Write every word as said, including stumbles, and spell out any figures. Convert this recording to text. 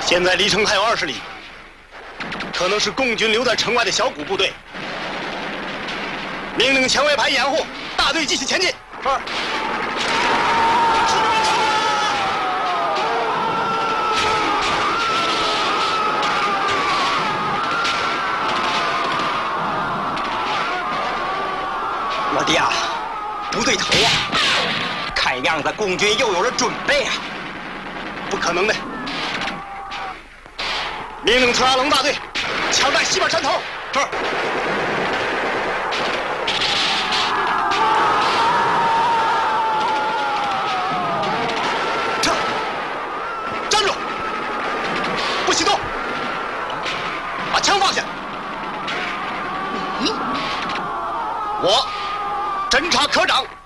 现在离城还有二十里，可能是共军留在城外的小股部队。命令前卫排掩护，大队继续前进。是。 老弟啊，不对头啊！看样子共军又有了准备啊！ 不可能的。命令特拉隆大队抢占西边山头。是。撤！站住！不许动！把枪放下！嗯，我侦察科长